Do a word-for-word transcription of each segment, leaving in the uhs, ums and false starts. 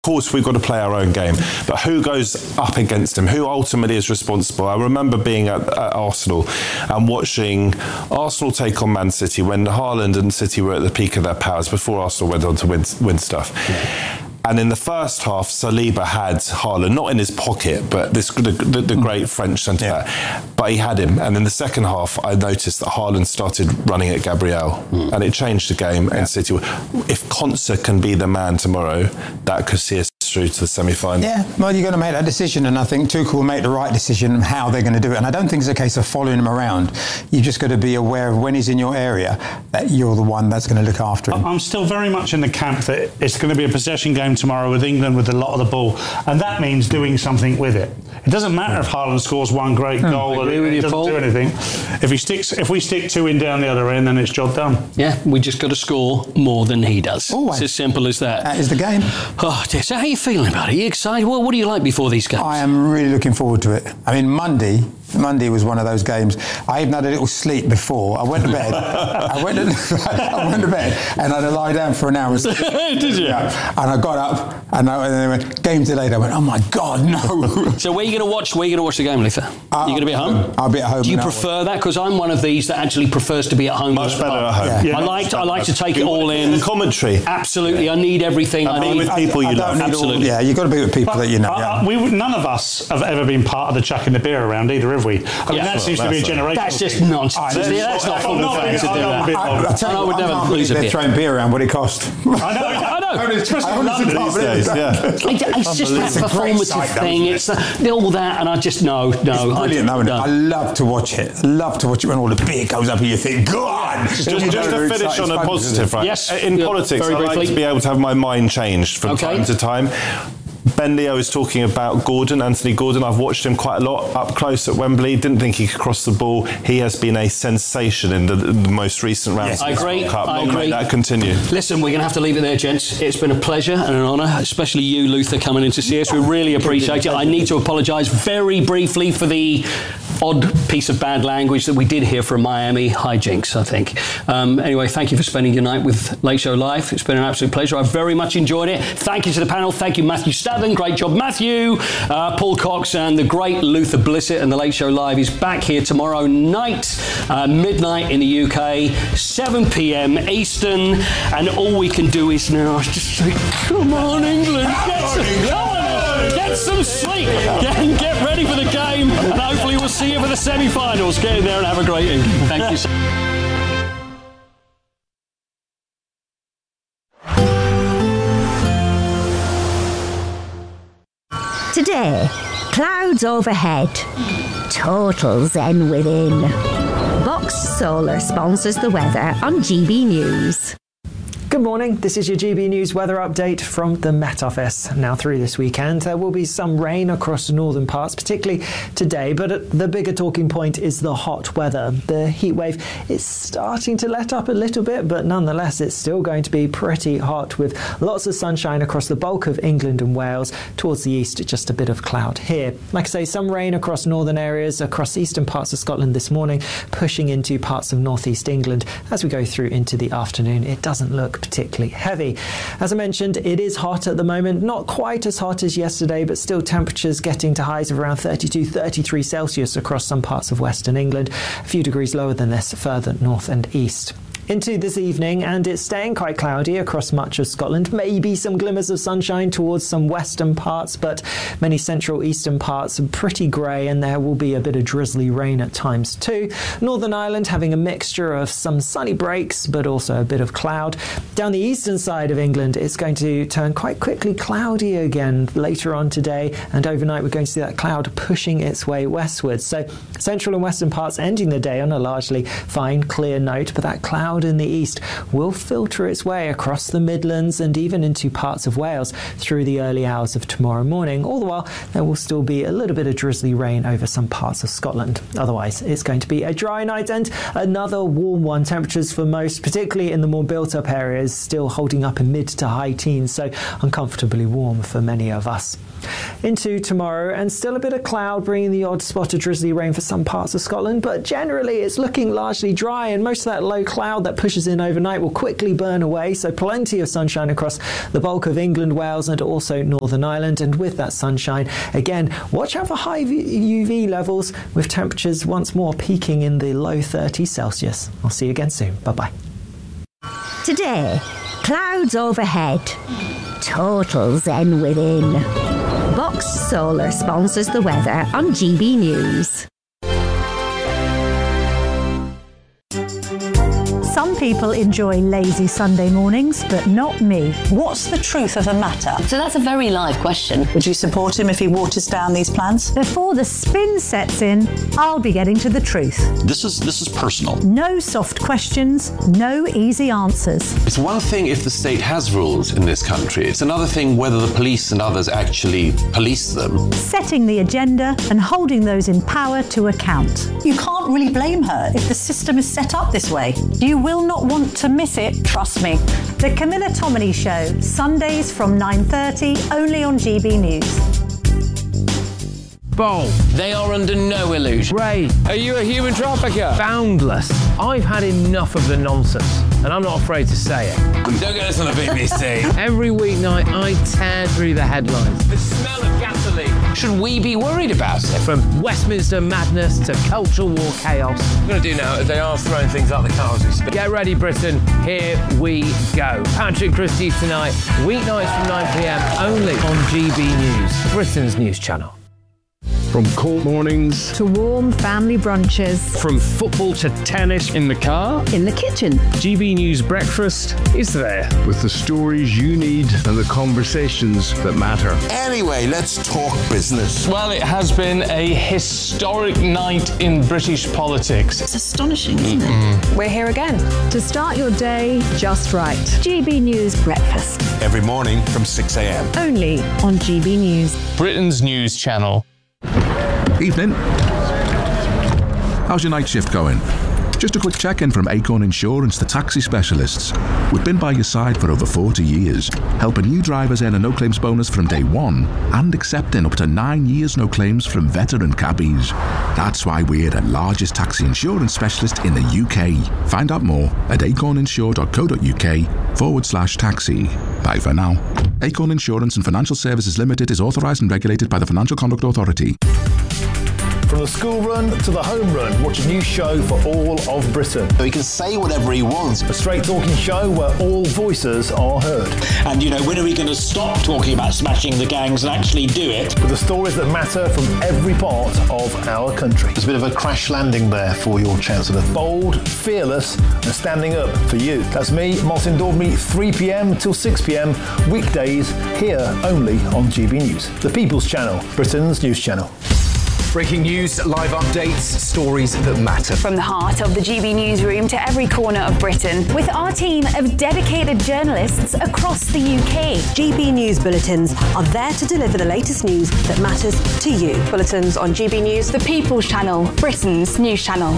course, we've got to play our own game, but who goes up against him? Who ultimately is responsible? I remember being at, at Arsenal and watching Arsenal take on Man City when Haaland and City were at the peak of their powers before Arsenal went on to win, win stuff. Yeah. And in the first half, Saliba had Haaland, not in his pocket, but this the, the, the great French centre-back. Yeah. But he had him. And in the second half, I noticed that Haaland started running at Gabriel. Mm. And it changed the game. Yeah. And City, if Konsa can be the man tomorrow, that could see us through to the semi-final. Yeah, well, you're going to make that decision, and I think Tuchel will make the right decision on how they're going to do it. And I don't think it's a case of following him around. You've just got to be aware of when he's in your area that you're the one that's going to look after him. I'm still very much in the camp that it's going to be a possession game tomorrow with England with a lot of the ball, and that means doing something with it. It doesn't matter if Haaland scores one great mm. goal, it, it doesn't do anything. If he sticks, if we stick two in down the other end, then it's job done. Yeah, we just got to score more than he does. Always. It's as simple as that. That is the game. Oh dear. So how are you feeling about it? Are you excited? Well, what do you like before these games? I am really looking forward to it. I mean, Monday. Monday was one of those games. I even had a little sleep before. I went to bed. I went to, I went to bed and I had to lie down for an hour. Did you? Yeah. And I got up and, I, and then went, game delayed. I went, oh my God, no. So where are you going to watch? Where are you going to watch the game, Luther? Uh, you going to be at home? I'll be at home. Do you prefer that? Because I'm one of these that actually prefers to be at home. Much better at home. Yeah. Yeah, I like to, I like to take it all in. The commentary. Absolutely. I need everything. I need with people I, you I love. Absolutely. All, yeah, you've got to be with people but, that you know. Uh, yeah. we none of us have ever been part of the chucking the beer around either, have we? I mean, yeah. that seems to be a generation. That's just nonsense. That's, that's not football fans to do that. I, I, I, I would never lose a beer. beer. Throwing beer around, what it cost. I know, I know. Especially in London these days. Yeah. It's just that performative thing. It's uh, all that, and I just no, no. It's brilliant, I, no. I love to watch it. I love to watch it when all the beer goes up and you think, go on. Just, just, just to finish on a positive, right? Yes. In yeah, politics, I like to be able to have my mind changed from okay. time to time. Ben Leo is talking about Gordon, Anthony Gordon. I've watched him quite a lot up close at Wembley. Didn't think he could cross the ball. He has been a sensation in the, the most recent rounds. Yes, I agree. Cup. I Long agree. May that continue. Listen, we're going to have to leave it there, gents. It's been a pleasure and an honour, especially you, Luther, coming in to see us. We really appreciate it. I need to apologise very briefly for the odd piece of bad language that we did hear from Miami hijinks, I think. Um, anyway, thank you for spending your night with Late Show Live. It's been an absolute pleasure. I've very much enjoyed it. Thank you to the panel. Thank you, Matthew Stavin. Great job, Matthew. Uh, Paul Cox and the great Luther Blissett. And the Late Show Live is back here tomorrow night, uh, midnight in the U K, seven p.m. Eastern. And all we can do is now just say, come on, England. Get some, come on, get some sleep. Get, get ready for the game. And hopefully we'll see you for the semi-finals. Get in there and have a great evening. Thank you so much. Today, clouds overhead, total zen within. Vox Solar sponsors the weather on G B News. Good morning, this is your G B News weather update from the Met Office. Now through this weekend there will be some rain across the northern parts, particularly today, but the bigger talking point is the hot weather. The heat wave is starting to let up a little bit, but nonetheless it's still going to be pretty hot with lots of sunshine across the bulk of England and Wales. Towards the east, just a bit of cloud here. Like I say, some rain across northern areas, across eastern parts of Scotland this morning, pushing into parts of northeast England. As we go through into the afternoon, it doesn't look particularly heavy. As I mentioned, it is hot at the moment, not quite as hot as yesterday, but still temperatures getting to highs of around thirty-two, thirty-three Celsius across some parts of western England, a few degrees lower than this further north and east. Into this evening, and it's staying quite cloudy across much of Scotland. Maybe some glimmers of sunshine towards some western parts, but many central eastern parts are pretty grey, and there will be a bit of drizzly rain at times too. Northern Ireland having a mixture of some sunny breaks, but also a bit of cloud. Down the eastern side of England, it's going to turn quite quickly cloudy again later on today, and overnight we're going to see that cloud pushing its way westwards. So central and western parts ending the day on a largely fine, clear note, but that cloud in the east will filter its way across the Midlands and even into parts of Wales through the early hours of tomorrow morning. All the while, there will still be a little bit of drizzly rain over some parts of Scotland. Otherwise, it's going to be a dry night and another warm one. Temperatures for most, particularly in the more built-up areas, still holding up in mid to high teens, so uncomfortably warm for many of us. Into tomorrow, and still a bit of cloud, bringing the odd spot of drizzly rain for some parts of Scotland, but generally it's looking largely dry, and most of that low cloud that that pushes in overnight will quickly burn away, so plenty of sunshine across the bulk of England, Wales and also Northern Ireland. And with that sunshine, again, watch out for high U V levels, with temperatures once more peaking in the low thirties Celsius. I'll see you again soon. Bye-bye. Today, clouds overhead, total zen within. Box Solar sponsors the weather on G B News. Some people enjoy lazy Sunday mornings, but not me. What's the truth of the matter? So that's a very live question. Would you support him if he waters down these plans? Before the spin sets in, I'll be getting to the truth. This is this is personal. No soft questions, no easy answers. It's one thing if the state has rules in this country. It's another thing whether the police and others actually police them. Setting the agenda and holding those in power to account. You can't really blame her if the system is set up this way. You will not want to miss it, trust me. The Camilla Tominey Show, Sundays from nine thirty, only on G B News. Bold. They are under no illusion. Ray. Are you a human trafficker? Boundless. I've had enough of the nonsense, and I'm not afraid to say it. Don't get us on a B B C. Every weeknight, I tear through the headlines. The smell of gasoline. Should we be worried about it? From Westminster madness to cultural war chaos. What I'm going to do now is they are throwing things out the car as we speak. Get ready, Britain. Here we go. Patrick Christie's tonight, weeknights from nine p.m, only on G B News, Britain's news channel. From cold mornings to warm family brunches. From football to tennis in the car. In the kitchen. G B News Breakfast is there. With the stories you need and the conversations that matter. Anyway, let's talk business. Well, it has been a historic night in British politics. It's astonishing, isn't it? We're here again. To start your day just right. G B News Breakfast. Every morning from six a.m. Only on G B News. Britain's news channel. Evening. How's your night shift going? Just a quick check-in from Acorn Insurance, the taxi specialists. We've been by your side for over forty years, helping new drivers earn a no-claims bonus from day one and accepting up to nine years no claims from veteran cabbies. That's why we're the largest taxi insurance specialist in the U K. Find out more at acorninsure.co.uk forward slash taxi. Bye for now. Acorn Insurance and Financial Services Limited is authorised and regulated by the Financial Conduct Authority. From the school run to the home run, watch a new show for all of Britain. So he can say whatever he wants. A straight talking show where all voices are heard. And, you know, when are we going to stop talking about smashing the gangs and actually do it? With the stories that matter from every part of our country. There's a bit of a crash landing there for your Chancellor. Bold, fearless and standing up for you. That's me, Martin Daubney, three p.m. till six p.m. weekdays here only on G B News. The People's Channel, Britain's news channel. Breaking news, live updates, stories that matter. From the heart of the G B newsroom to every corner of Britain, with our team of dedicated journalists across the U K. G B News bulletins are there to deliver the latest news that matters to you. Bulletins on G B News, the People's Channel, Britain's news channel.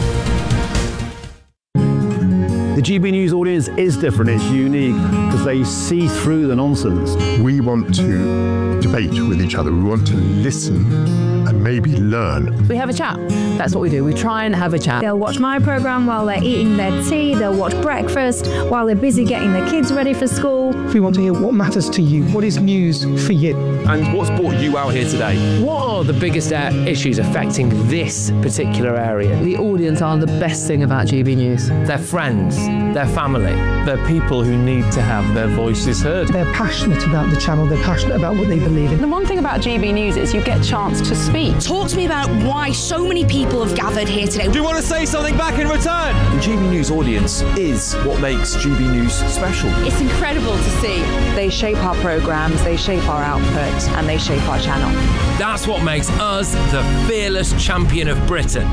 The G B News audience is different, it's unique, because they see through the nonsense. We want to debate with each other, we want to listen and maybe learn. We have a chat. That's what we do. We try and have a chat. They'll watch my programme while they're eating their tea, they'll watch breakfast while they're busy getting their kids ready for school. We want to hear what matters to you, what is news for you. And what's brought you out here today? What are the biggest uh, issues affecting this particular area? The audience are the best thing about G B News. Their friends, their family. They're people who need to have their voices heard. They're passionate about the channel, they're passionate about what they believe in. The one thing about G B News is you get a chance to speak. Talk to me about why so many people have gathered here today. Do you want to say something back in return? The G B News audience is what makes G B News special. It's incredible to see. They shape our programmes, they shape our output, and they shape our channel. That's what makes us the fearless champion of Britain.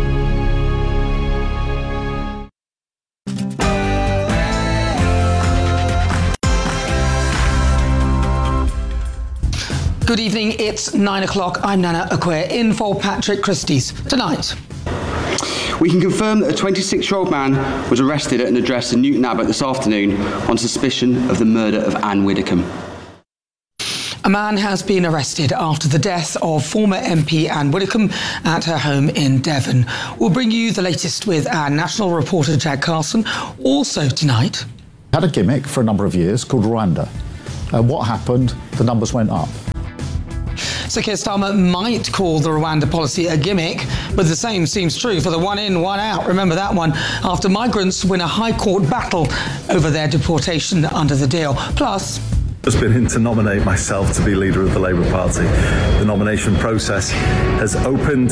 Good evening, it's nine o'clock. I'm Nana Akwe, in for Patrick Christie's. Tonight. We can confirm that a twenty-six-year-old man was arrested at an address in Newton Abbot this afternoon on suspicion of the murder of Anne Widdecombe. A man has been arrested after the death of former M P Anne Widdecombe at her home in Devon. We'll bring you the latest with our national reporter Jack Carson. Also tonight, had a gimmick for a number of years called Rwanda. Uh, what happened? The numbers went up. So Keir Starmer might call the Rwanda policy a gimmick, but the same seems true for the one in, one out. Remember that one, after migrants win a High Court battle over their deportation under the deal. Plus, I've been in to nominate myself to be leader of the Labour Party. The nomination process has opened.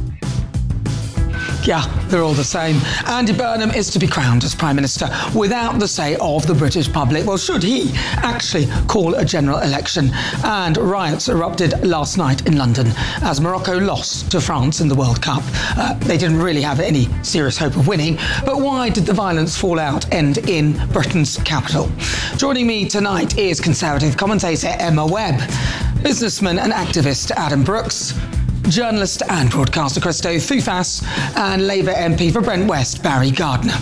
Yeah, they're all the same. Andy Burnham is to be crowned as Prime Minister without the say of the British public. Well, should he actually call a general election? And riots erupted last night in London as Morocco lost to France in the World Cup. Uh, they didn't really have any serious hope of winning, but why did the violence fallout end in Britain's capital? Joining me tonight is Conservative commentator Emma Webb, businessman and activist Adam Brooks, journalist and broadcaster Christo Thufas, and Labour M P for Brent West, Barry Gardiner.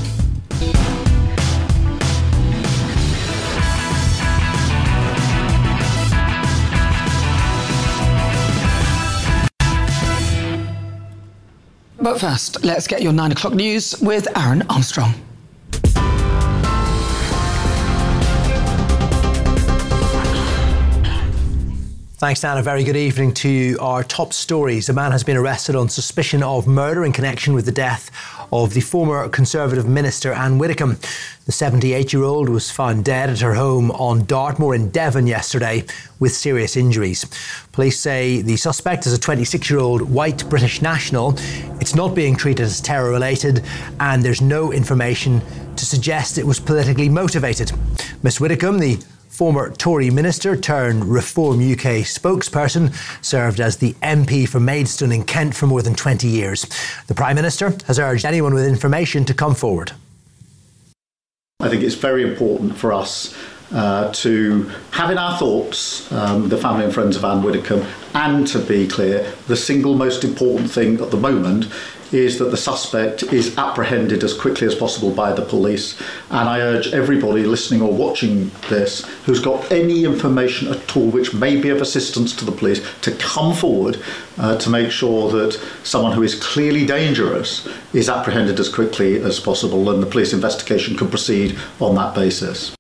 But first, let's get your nine o'clock news with Aaron Armstrong. Thanks, Dan. A very good evening to you. Our top stories. A man has been arrested on suspicion of murder in connection with the death of the former Conservative minister Anne Widdecombe. The seventy-eight-year-old was found dead at her home on Dartmoor in Devon yesterday with serious injuries. Police say the suspect is a twenty-six-year-old white British national. It's not being treated as terror-related, and there's no information to suggest it was politically motivated. Miss Widdecombe, the former Tory minister turned Reform U K spokesperson, served as the M P for Maidstone in Kent for more than twenty years. The Prime Minister has urged anyone with information to come forward. I think it's very important for us uh, to have in our thoughts um, the family and friends of Anne Widdecombe, and to be clear, the single most important thing at the moment is that the suspect is apprehended as quickly as possible by the police. And I urge everybody listening or watching this who's got any information at all which may be of assistance to the police to come forward uh, to make sure that someone who is clearly dangerous is apprehended as quickly as possible, and the police investigation can proceed on that basis.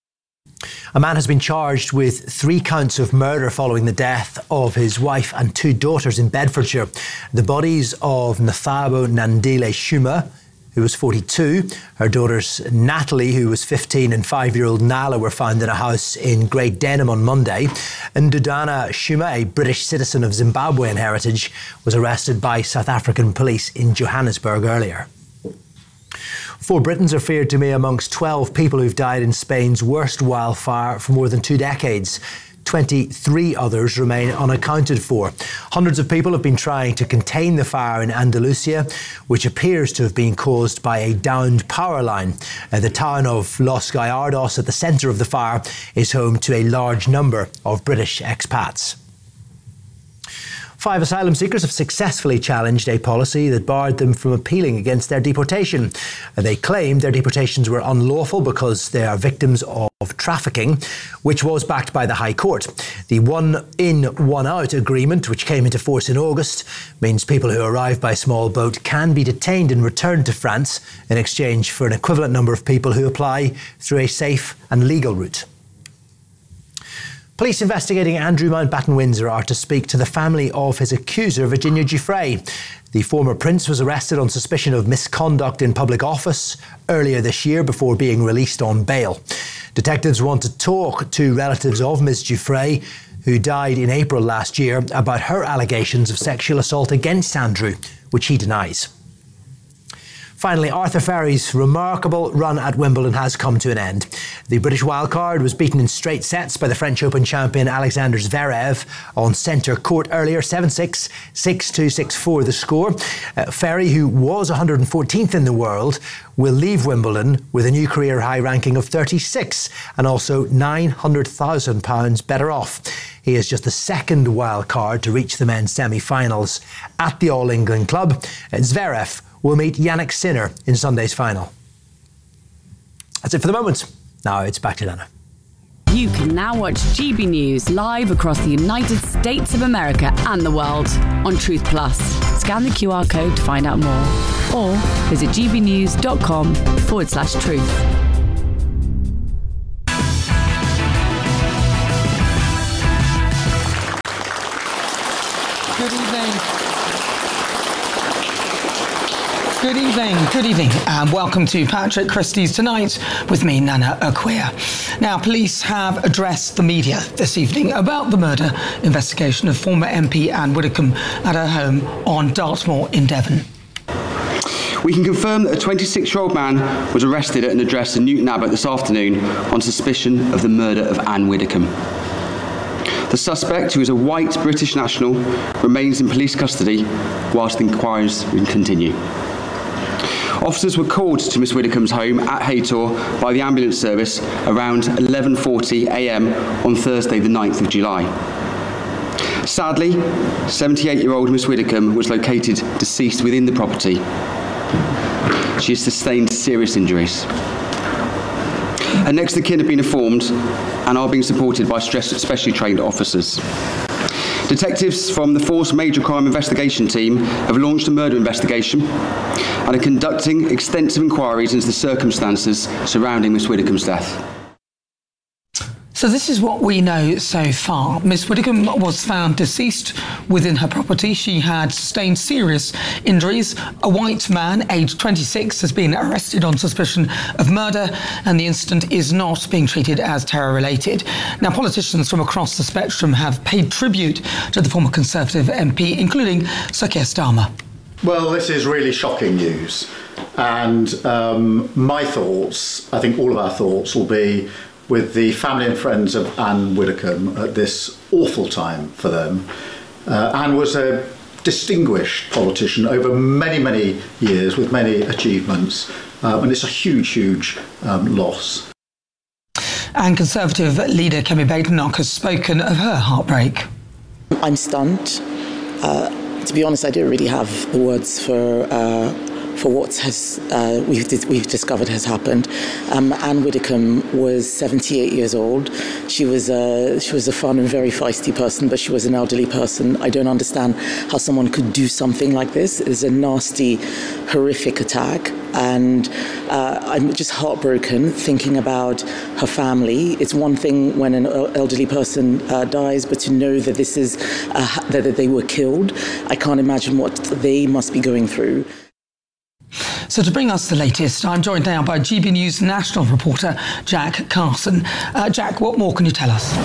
A man has been charged with three counts of murder following the death of his wife and two daughters in Bedfordshire. The bodies of Nathabo Nandile Shuma, who was forty-two, her daughters Natalie, who was fifteen, and five-year-old Nala were found in a house in Great Denham on Monday. And Dudana Shuma, a British citizen of Zimbabwean heritage, was arrested by South African police in Johannesburg earlier. Four Britons are feared to be amongst twelve people who've died in Spain's worst wildfire for more than two decades. twenty-three others remain unaccounted for. Hundreds of people have been trying to contain the fire in Andalusia, which appears to have been caused by a downed power line. Uh, the town of Los Gallardos, at the centre of the fire, is home to a large number of British expats. Five asylum seekers have successfully challenged a policy that barred them from appealing against their deportation. They claimed their deportations were unlawful because they are victims of trafficking, which was backed by the High Court. The one in, one out agreement, which came into force in August, means people who arrive by small boat can be detained and returned to France in exchange for an equivalent number of people who apply through a safe and legal route. Police investigating Andrew Mountbatten Windsor are to speak to the family of his accuser, Virginia Giuffre. The former prince was arrested on suspicion of misconduct in public office earlier this year before being released on bail. Detectives want to talk to relatives of Miss Giuffre, who died in April last year, about her allegations of sexual assault against Andrew, which he denies. Finally, Arthur Ferry's remarkable run at Wimbledon has come to an end. The British wildcard was beaten in straight sets by the French Open champion Alexander Zverev on centre court earlier, seven six, six two, six four the score. Uh, Ferry, who was one hundred fourteenth in the world, will leave Wimbledon with a new career high ranking of thirty-six and also nine hundred thousand pounds better off. He is just the second wildcard to reach the men's semi-finals at the All England club. Uh, Zverev will meet Yannick Sinner in Sunday's final. That's it for the moment. Now it's back to Dana. You can now watch G B News live across the United States of America and the world on Truth Plus. Scan the Q R code to find out more or visit gbnews.com forward slash truth. Good evening. Good evening, good evening, and welcome to Patrick Christie's Tonight with me, Nana Akua. Now, police have addressed the media this evening about the murder investigation of former M P Anne Widdecombe at her home on Dartmoor in Devon. We can confirm that a twenty-six-year-old man was arrested at an address in Newton Abbot this afternoon on suspicion of the murder of Anne Widdecombe. The suspect, who is a white British national, remains in police custody whilst the inquiries continue. Officers were called to Miss Widdecombe's home at Haytor by the ambulance service around eleven forty a m on Thursday the ninth of July. Sadly, seventy-eight-year-old Miss Widdecombe was located deceased within the property. She has sustained serious injuries. Her next of kin have been informed and are being supported by specially trained officers. Detectives from the Force Major Crime Investigation Team have launched a murder investigation and are conducting extensive inquiries into the circumstances surrounding Miss Widdecombe's death. So this is what we know so far. Miss Widdecombe was found deceased within her property. She had sustained serious injuries. A white man, aged twenty-six, has been arrested on suspicion of murder, and the incident is not being treated as terror-related. Now, politicians from across the spectrum have paid tribute to the former Conservative M P, including Sir Keir Starmer. Well, this is really shocking news. And um, my thoughts, I think all of our thoughts, will be with the family and friends of Anne Widdecombe at this awful time for them. Uh, Anne was a distinguished politician over many, many years with many achievements, uh, and it's a huge, huge um, loss. And Conservative leader Kemi Badenoch has spoken of her heartbreak. I'm stunned. Uh, to be honest, I don't really have the words for uh, for what has uh, we've we've discovered has happened. Um, Anne Widdecombe was seventy-eight years old. She was a she was a fun and very feisty person, but she was an elderly person. I don't understand how someone could do something like this. It is a nasty, horrific attack, and uh, I'm just heartbroken thinking about her family. It's one thing when an elderly person uh, dies, but to know that this is uh, that they were killed, I can't imagine what they must be going through. So to bring us the latest, I'm joined now by G B News national reporter Jack Carson. Uh, Jack, what more can you tell us?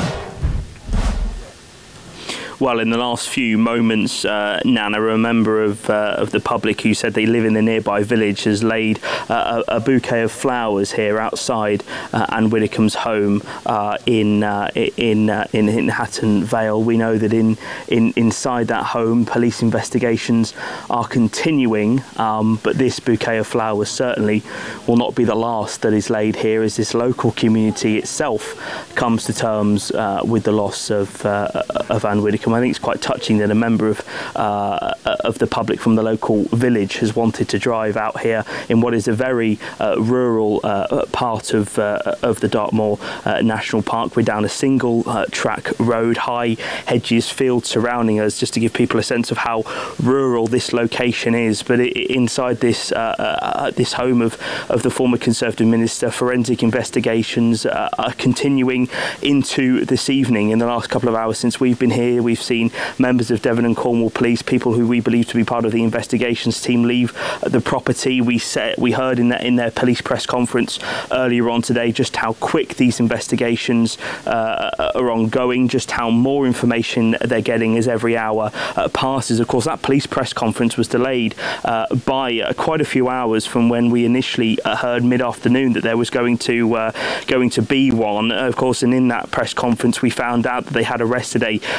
Well, in the last few moments, uh, Nana, a member of uh, of the public who said they live in the nearby village, has laid uh, a, a bouquet of flowers here outside uh, Anne Widdecombe's home uh, in uh, in, uh, in in Hatton Vale. We know that in in inside that home, police investigations are continuing, um, but this bouquet of flowers certainly will not be the last that is laid here, as this local community itself comes to terms uh, with the loss of uh, of Anne Widdecombe. I think it's quite touching that a member of uh, of the public from the local village has wanted to drive out here in what is a very uh, rural uh, part of uh, of the Dartmoor uh, National Park. We're down a single uh, track road, high hedges, fields surrounding us, just to give people a sense of how rural this location is. But it, inside this uh, uh, this home of of the former Conservative minister, forensic investigations uh, are continuing into this evening. In the last couple of hours since we've been here, we've seen members of Devon and Cornwall Police, people who we believe to be part of the investigations team, leave the property. We said, we heard in their, in their police press conference earlier on today just how quick these investigations uh, are ongoing, just how more information they're getting as every hour uh, passes. Of course, that police press conference was delayed uh, by uh, quite a few hours from when we initially uh, heard mid-afternoon that there was going to uh, going to be one. Of course, and in that press conference, we found out that they had arrested a twenty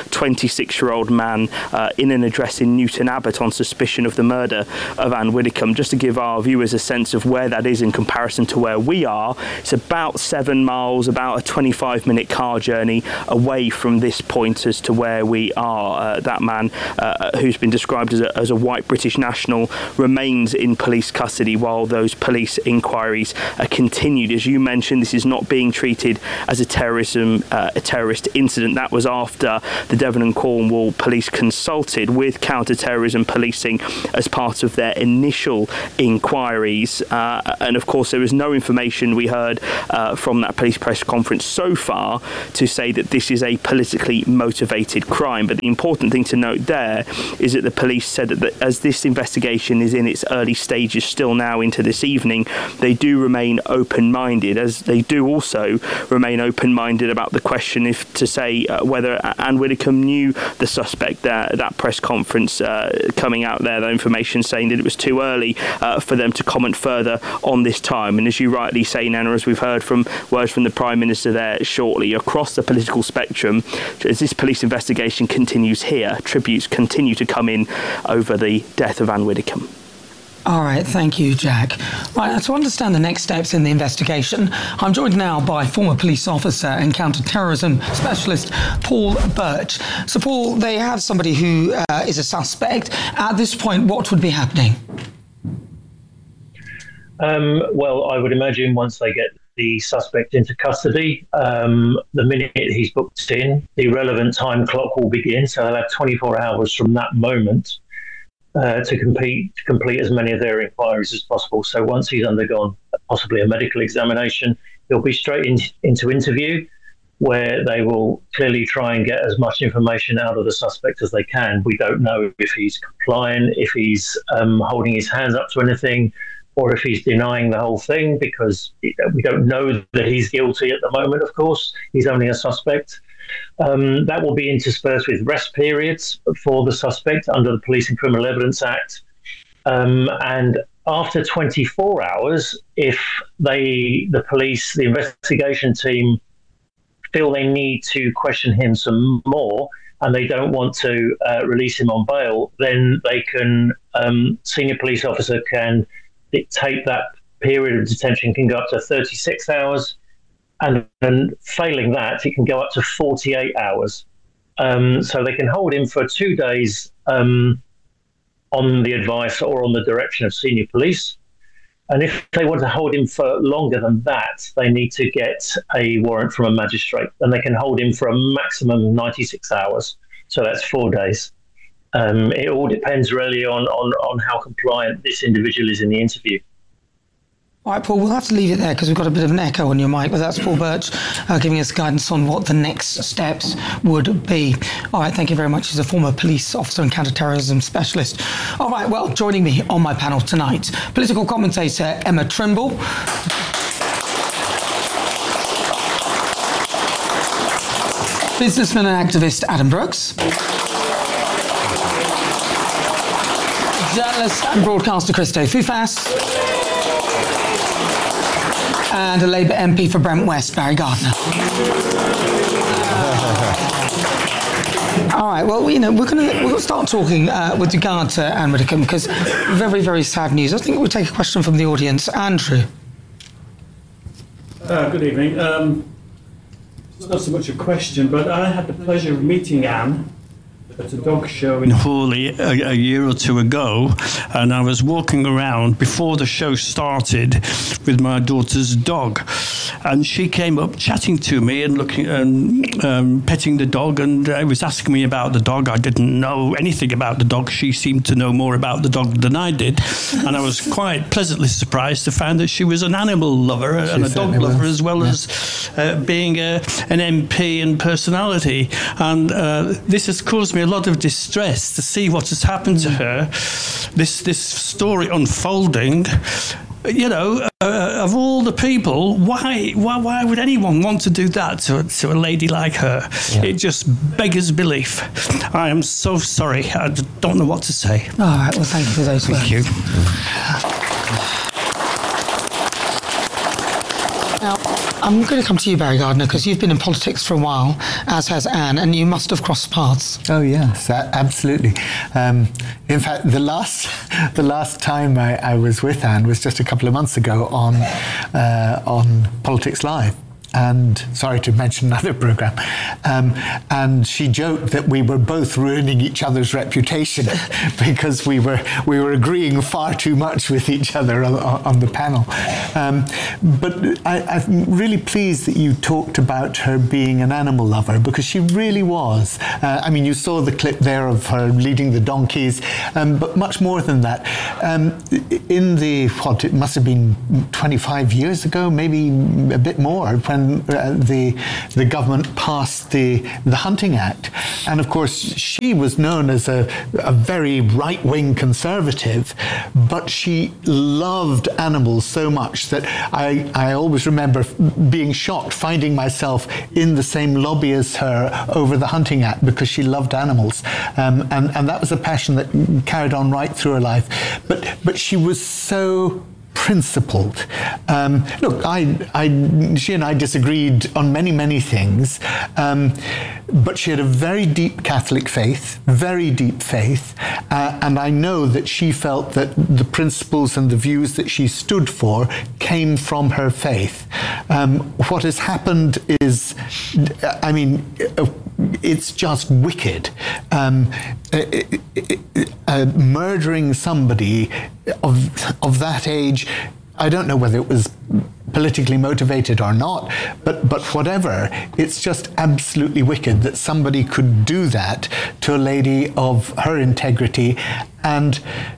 twenty-six-year-old man uh, in an address in Newton Abbot on suspicion of the murder of Anne Widdecombe. Just to give our viewers a sense of where that is in comparison to where we are, it's about seven miles, about a twenty-five minute car journey away from this point as to where we are. Uh, that man, uh, who's been described as a, as a white British national, remains in police custody while those police inquiries are continued. As you mentioned, this is not being treated as a terrorism, uh, a terrorist incident. That was after the Devon and Cornwall police consulted with counter-terrorism policing as part of their initial inquiries. Uh, and of course, there was no information we heard uh, from that police press conference so far to say that this is a politically motivated crime. But the important thing to note there is that the police said that the, as this investigation is in its early stages still now into this evening, they do remain open-minded, as they do also remain open-minded about the question if to say uh, whether Anne Widdecombe knew the suspect. That, that press conference uh, coming out there, that information saying that it was too early uh, for them to comment further on this time. And as you rightly say, Nana, as we've heard from words from the Prime Minister there shortly, across the political spectrum, as this police investigation continues here, tributes continue to come in over the death of Anne Widdecombe. All right, thank you, Jack. Right, to understand the next steps in the investigation, I'm joined now by former police officer and counter-terrorism specialist Paul Birch. So, Paul, they have somebody who uh, is a suspect. At this point, what would be happening? Um, well, I would imagine once they get the suspect into custody, um, the minute he's booked in, the relevant time clock will begin. So they'll have twenty-four hours from that moment Uh, to complete to complete as many of their inquiries as possible. So once he's undergone possibly a medical examination, he'll be straight in, into interview, where they will clearly try and get as much information out of the suspect as they can. We don't know if he's compliant, if he's um, holding his hands up to anything, or if he's denying the whole thing, because we don't know that he's guilty at the moment, of course. He's only a suspect. Um, that will be interspersed with rest periods for the suspect under the Police and Criminal Evidence Act. Um, and after twenty-four hours, if they, the police, the investigation team, feel they need to question him some more and they don't want to uh, release him on bail, then they can, um, senior police officer can dictate that period of detention can go up to thirty-six hours. And then failing that, it can go up to forty-eight hours. Um, so they can hold him for two days um, on the advice or on the direction of senior police. And if they want to hold him for longer than that, they need to get a warrant from a magistrate. And they can hold him for a maximum of ninety-six hours. So that's four days. Um, it all depends really on, on, on how compliant this individual is in the interview. All right, Paul, we'll have to leave it there because we've got a bit of an echo on your mic, but that's Paul Birch uh, giving us guidance on what the next steps would be. All right, thank you very much. He's a former police officer and counter-terrorism specialist. All right, well, joining me on my panel tonight, political commentator Emma Trimble, businessman and activist Adam Brooks, journalist and broadcaster Christo Fufas, and a Labour M P for Brent West, Barry Gardiner. All right, well, you know, we're going to we'll start talking uh, with regard to Anne Widdecombe, because very, very sad news. I think we'll take a question from the audience. Andrew. Uh, good evening. Um, it's not so much a question, but I had the pleasure of meeting Anne at a dog show in Hawley a, a year or two ago, and I was walking around before the show started with my daughter's dog, and she came up chatting to me and looking and um, petting the dog, and uh, was asking me about the dog. I didn't know anything about the dog. She seemed to know more about the dog than I did, and I was quite pleasantly surprised to find that she was an animal lover she and a dog lover, was. as well yeah. as uh, being a, an M P and personality, and uh, this has caused me a lot of distress to see what has happened to her. This this story unfolding. You know, uh, of all the people, why, why why would anyone want to do that to, to a lady like her? Yeah. It just beggars belief. I am so sorry. I don't know what to say. All right. Well, thank you for those words. Thank you. Now, I'm going to come to you, Barry Gardiner, because you've been in politics for a while, as has Anne, and you must have crossed paths. Oh yes, absolutely. Um, in fact, the last the last time I, I was with Anne was just a couple of months ago on uh, on Politics Live. And sorry to mention another programme, um, and she joked that we were both ruining each other's reputation because we were we were agreeing far too much with each other on, on the panel. Um, but I, I'm really pleased that you talked about her being an animal lover, because she really was. Uh, I mean, you saw the clip there of her leading the donkeys, um, but much more than that. Um, in the, what, it must have been twenty-five years ago, maybe a bit more, when Uh, the the government passed the the Hunting Act, and of course she was known as a, a very right-wing conservative, but she loved animals so much that I I always remember being shocked finding myself in the same lobby as her over the Hunting Act, because she loved animals, um, and and that was a passion that carried on right through her life. But but she was so principled. Um, look, I, I, she and I disagreed on many, many things, um, but she had a very deep Catholic faith, very deep faith, uh, and I know that she felt that the principles and the views that she stood for came from her faith. Um, what has happened is, I mean, it's just wicked. Um, uh, murdering somebody of of that age, I don't know whether it was politically motivated or not, but but whatever, it's just absolutely wicked that somebody could do that to a lady of her integrity and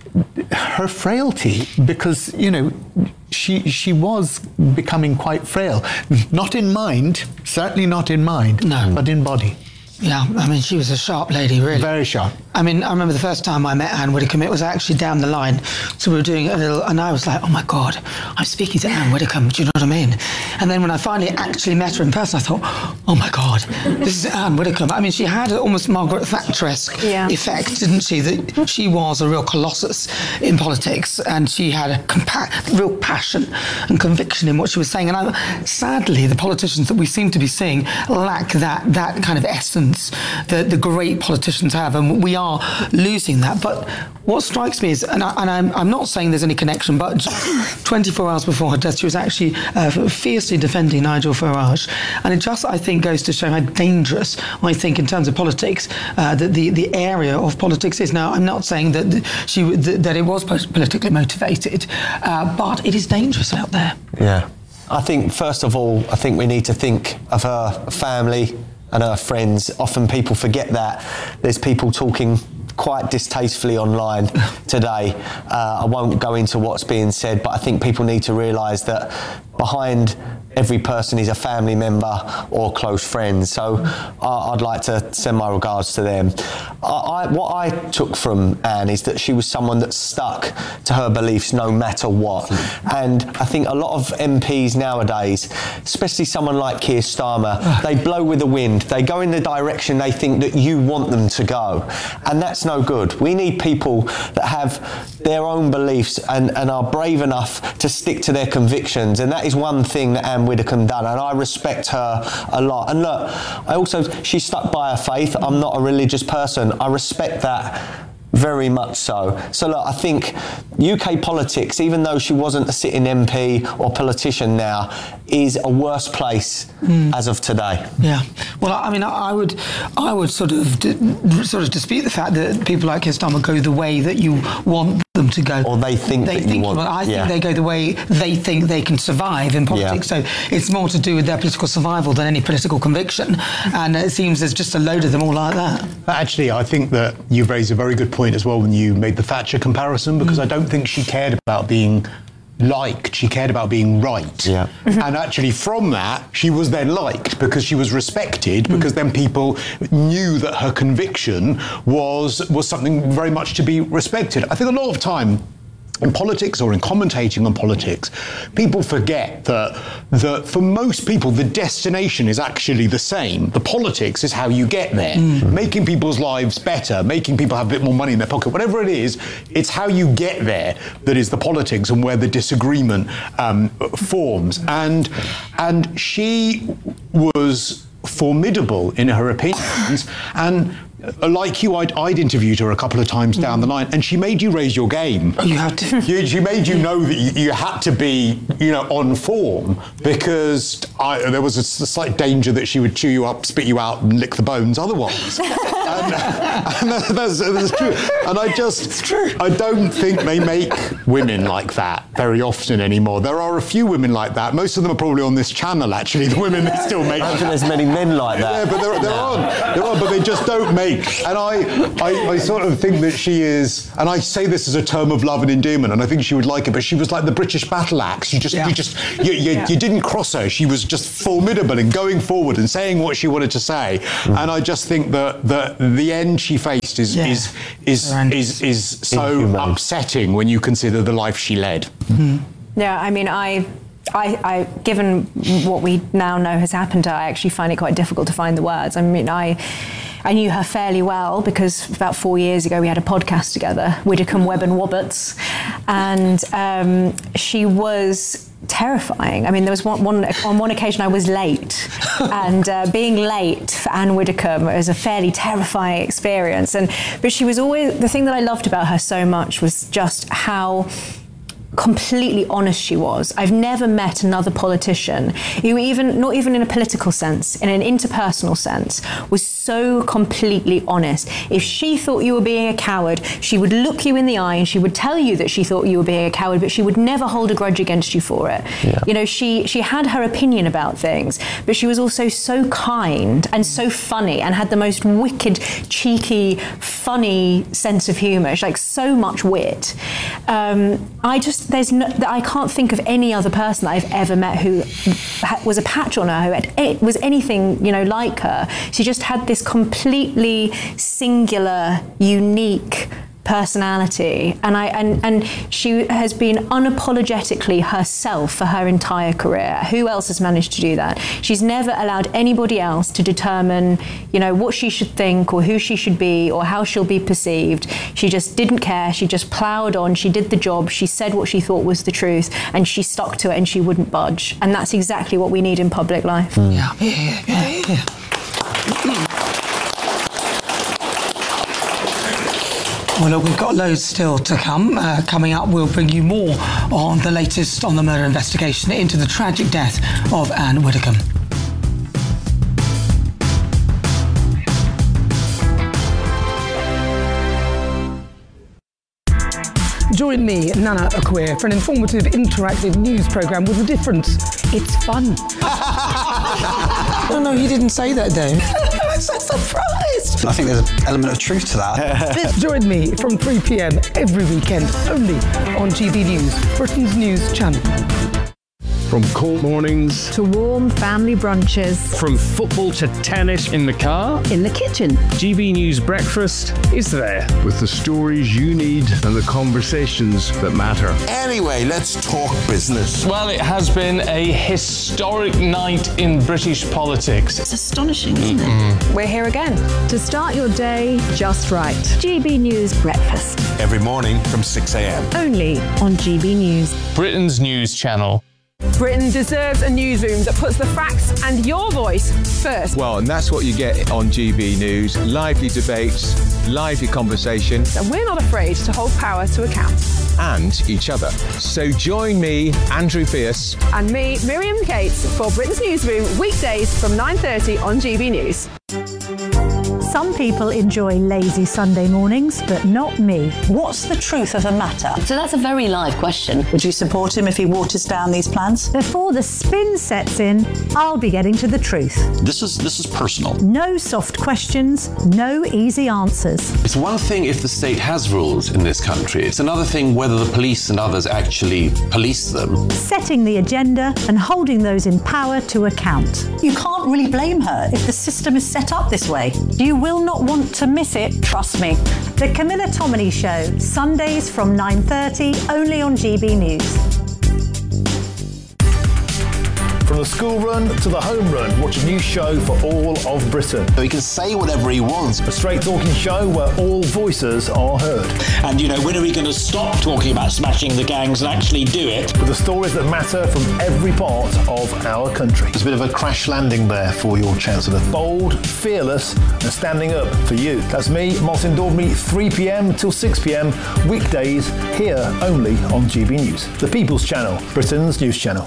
her frailty, because, you know, she she was becoming quite frail, not in mind, certainly not in mind, no, but in body. Yeah, I mean, she was a sharp lady, really. Very sharp. I mean, I remember the first time I met Anne Widdecombe, it was actually down the line. So we were doing a little, and I was like, oh my God, I'm speaking to Anne Widdecombe, do you know what I mean? And then when I finally actually met her in person, I thought, oh my God, this is Anne Widdecombe. I mean, she had an almost Margaret Thatcher-esque yeah. effect, didn't she? That she was a real colossus in politics, and she had a compa- real passion and conviction in what she was saying. And I, sadly, the politicians that we seem to be seeing lack that, that kind of essence that the great politicians have, and we are losing that. But what strikes me is, and, I, and I'm, I'm not saying there's any connection, but twenty-four hours before her death, she was actually uh, fiercely defending Nigel Farage, and it just, I think, goes to show how dangerous, I think, in terms of politics, uh, that the, the area of politics is. Now, I'm not saying that she that it was politically motivated, uh, but it is dangerous out there. Yeah, I think first of all, I think we need to think of her family and her friends. Often people forget that. There's people talking quite distastefully online today. Uh, I won't go into what's being said, but I think people need to realise that behind every person is a family member or close friend. So uh, I'd like to send my regards to them. I, I, what I took from Anne is that she was someone that stuck to her beliefs no matter what. And I think a lot of M Ps nowadays, especially someone like Keir Starmer, they blow with the wind. They go in the direction they think that you want them to go. And that's no good. We need people that have their own beliefs and, and are brave enough to stick to their convictions. And that is one thing that Anne Widdecombe done, and I respect her a lot. And look, I also, she stuck by her faith. I'm not a religious person. I respect that very much so. So look, I think U K politics, even though she wasn't a sitting M P or politician now, is a worse place mm. as of today. Yeah. Well, I mean, I would, I would sort of, d- sort of dispute the fact that people like Keir Starmer go the way that you want them to go. Or they think they that think, you want. Well, I think yeah. they go the way they think they can survive in politics. Yeah. So it's more to do with their political survival than any political conviction. And it seems there's just a load of them all like that. Actually, I think that you've raised a very good point as well when you made the Thatcher comparison, because mm. I don't think she cared about being liked, she cared about being right. Yeah. Mm-hmm. And actually from that, she was then liked because she was respected, mm. because then people knew that her conviction was was something very much to be respected. I think a lot of time in politics or in commentating on politics, people forget that, that for most people, the destination is actually the same. The politics is how you get there. Mm. Making people's lives better, making people have a bit more money in their pocket, whatever it is, it's how you get there that is the politics and where the disagreement um, forms. And, and she was formidable in her opinions, and like you, I'd, I'd interviewed her a couple of times down the line, and she made you raise your game. You had to. You, she made you know that you, you had to be, you know, on form, because I, there was a slight danger that she would chew you up, spit you out, and lick the bones otherwise. and, and that's, that's true. And I just, it's true. I don't think they make women like that very often anymore. There are a few women like that. Most of them are probably on this channel, actually. The women that still make. I don't think there's many men like that. Yeah, but there, there are, there are, but they just don't make. And I, I, I sort of think that she is, and I say this as a term of love and endearment, and I think she would like it, but she was like the British battle axe. You just, yeah. you just, you, you, yeah. you didn't cross her. She was just formidable in going forward and saying what she wanted to say. Mm. And I just think that the the end she faced is yeah. is is, is is so Inhuman. upsetting when you consider the life she led. Mm. Yeah, I mean, I. I, I, given what we now know has happened to her, I actually find it quite difficult to find the words. I mean, I, I knew her fairly well because about four years ago we had a podcast together, Widdicombe, Webb and Wobbets, and um, she was terrifying. I mean, there was one, one on one occasion I was late, and uh, being late for Anne Widdecombe was a fairly terrifying experience. And but she was always, the thing that I loved about her so much was just how completely honest she was. I've never met another politician who, even not even in a political sense, in an interpersonal sense, was so completely honest. If she thought you were being a coward, she would look you in the eye and she would tell you that she thought you were being a coward, but she would never hold a grudge against you for it. Yeah. You know, she she had her opinion about things, but she was also so kind and so funny and had the most wicked, cheeky, funny sense of humour. She like so much wit. Um, I just There's no, I can't think of any other person that I've ever met who was a patch on her, who had, was anything, you know, like her. She just had this completely singular, unique personality, and I and and she has been unapologetically herself for her entire career. Who else has managed to do that? She's never allowed anybody else to determine, you know, what she should think or who she should be or how she'll be perceived. She just didn't care. She just ploughed on. She did the job. She said what she thought was the truth, and she stuck to it, and she wouldn't budge. And that's exactly what we need in public life. Mm. Yeah, yeah, yeah, yeah. Well, look, we've got loads still to come. Uh, coming up, we'll bring you more on the latest on the murder investigation into the tragic death of Anne Widdecombe. Join me, Nana Akua, for an informative, interactive news programme with a difference. It's fun. No, no, he didn't say that, Dave. I'm so surprised. I think there's an element of truth to that. Join me from three p.m. every weekend, only on G B News, Britain's news channel. From cold mornings to warm family brunches. From football to tennis in the car. In the kitchen. G B News Breakfast is there. With the stories you need and the conversations that matter. Anyway, let's talk business. Well, it has been a historic night in British politics. It's astonishing, isn't mm-hmm. it? We're here again. To start your day just right. G B News Breakfast. Every morning from six a.m. Only on G B News. Britain's news channel. Britain deserves a newsroom that puts the facts and your voice first. Well, and that's what you get on G B News. Lively debates, lively conversation. And we're not afraid to hold power to account. And each other. So join me, Andrew Pierce. And me, Miriam Cates, for Britain's Newsroom, weekdays from nine thirty on G B News. Some people enjoy lazy Sunday mornings, but not me. What's the truth of the matter? So that's a very live question. Would you support him if he waters down these plans? Before the spin sets in, I'll be getting to the truth. This is this is personal. No soft questions, no easy answers. It's one thing if the state has rules in this country. It's another thing whether the police and others actually police them. Setting the agenda and holding those in power to account. You can't really blame her if the system is set up this way. Do you will not want to miss it, trust me. The Camilla Tominey Show, Sundays from nine thirty, only on G B News. From the school run to the home run, watch a new show for all of Britain. He can say whatever he wants. A straight talking show where all voices are heard. And, you know, when are we going to stop talking about smashing the gangs and actually do it? With the stories that matter from every part of our country. There's a bit of a crash landing there for your Chancellor. Bold, fearless and standing up for you. That's me, Martin Daubney, three p.m. till six p.m. weekdays here only on G B News. The People's Channel, Britain's news channel.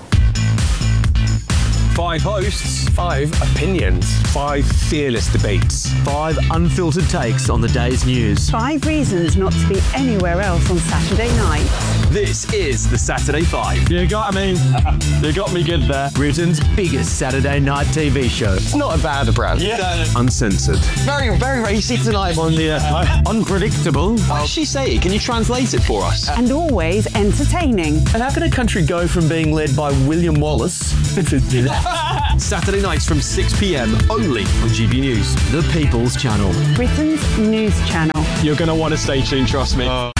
Five hosts, five opinions, five fearless debates, five unfiltered takes on the day's news. Five reasons not to be anywhere else on Saturday night. This is the Saturday Five. You got me. You got me good there. Britain's biggest Saturday night T V show. It's not a bad brand. Yeah. Uncensored. Very, very racy tonight. On the uh, unpredictable. What does she say? Can you translate it for us? And always entertaining. And how can a country go from being led by William Wallace to Saturday nights from six p.m. only on G B News, the People's Channel, Britain's news channel. You're going to want to stay tuned, trust me. Uh.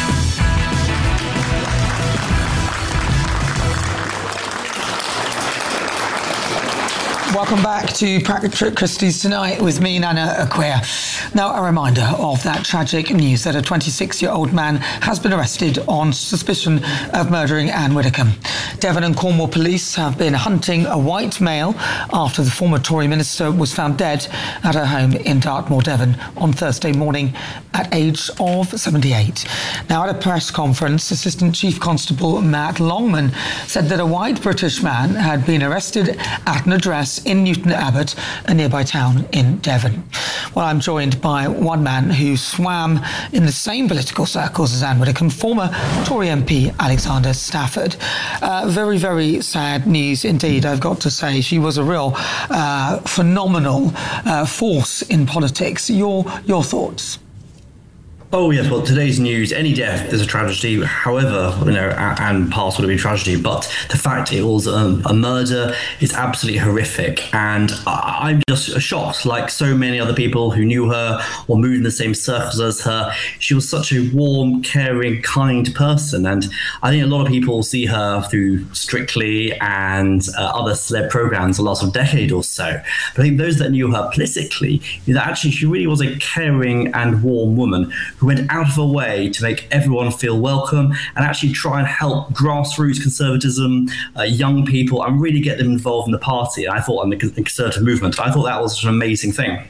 Welcome back to Patrick Christie's Tonight with me, Nana Acquia. Now, a reminder of that tragic news that a twenty-six-year-old man has been arrested on suspicion of murdering Anne Widdecombe. Devon and Cornwall police have been hunting a white male after the former Tory minister was found dead at her home in Dartmoor, Devon, on Thursday morning at age of seventy-eight. Now, at a press conference, Assistant Chief Constable Matt Longman said that a white British man had been arrested at an address in Newton Abbot, a nearby town in Devon. Well, I'm joined by one man who swam in the same political circles as Anne Widdecombe, former Tory M P Alexander Stafford. Uh, very, very sad news indeed, I've got to say. She was a real uh, phenomenal uh, force in politics. Your, your thoughts? Oh yes, well today's news, any death is a tragedy. However, you know, Anne passed would have been a tragedy, but the fact it was um, a murder is absolutely horrific. And I'm just shocked, like so many other people who knew her or moved in the same circles as her. She was such a warm, caring, kind person. And I think a lot of people see her through Strictly and uh, other celeb programs the last sort of decade or so. But I think those that knew her politically, knew that actually she really was a caring and warm woman who went out of her way to make everyone feel welcome and actually try and help grassroots conservatism, uh, young people, and really get them involved in the party. And I thought, in the conservative movement, I thought that was an amazing thing.